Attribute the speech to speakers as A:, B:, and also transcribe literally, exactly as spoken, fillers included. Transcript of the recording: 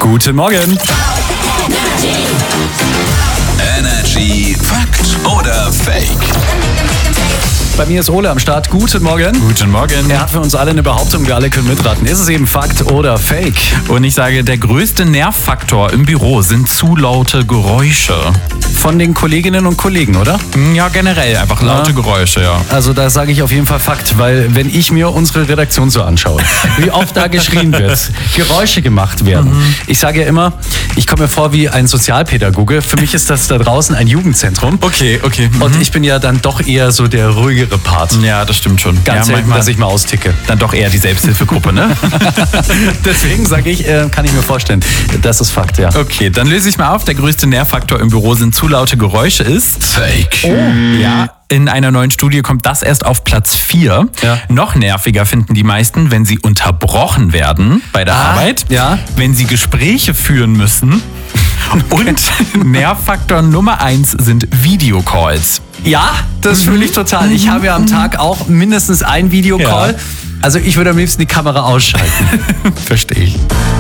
A: Guten Morgen.
B: Energy Fakt oder Fake?
A: Bei mir ist Ole am Start. Guten Morgen.
C: Guten Morgen.
A: Er hat für uns alle eine Behauptung, wir alle können mitraten. Ist es eben Fakt oder Fake?
C: Und ich sage, der größte Nervfaktor im Büro sind zu laute Geräusche.
A: Von den Kolleginnen und Kollegen, oder?
C: Ja, generell einfach laute
A: Ja.
C: Geräusche, ja.
A: Also da sage ich auf jeden Fall Fakt, weil wenn ich mir unsere Redaktion so anschaue, wie oft da geschrien wird, Geräusche gemacht werden. Mhm. Ich sage ja immer, ich komme mir vor wie ein Sozialpädagoge. Für mich ist das da draußen ein Jugendzentrum.
C: Okay, okay. Mhm.
A: Und ich bin ja dann doch eher so der ruhigere Part.
C: Ja, das stimmt schon.
A: Ganz
C: ja,
A: selten,
C: manchmal
A: dass ich mal austicke.
C: dann doch eher die Selbsthilfegruppe, ne?
A: Deswegen sage ich, äh, kann ich mir vorstellen, das ist Fakt, ja.
C: Okay, dann löse ich mal auf. Der größte Nervfaktor im Büro sind zu laute Geräusche ist...
B: Fake.
C: Ja, in einer neuen Studie kommt das erst auf Platz vier.
A: Ja.
C: Noch nerviger finden die meisten, wenn sie unterbrochen werden bei der
A: Ah,
C: Arbeit,
A: ja.
C: wenn sie Gespräche führen müssen. Und Nervfaktor Nummer eins sind Videocalls.
A: Ja, das fühle ich total. Ich habe ja am Tag auch mindestens einen Videocall.
C: Ja.
A: Also ich würde am liebsten die Kamera ausschalten.
C: Verstehe ich.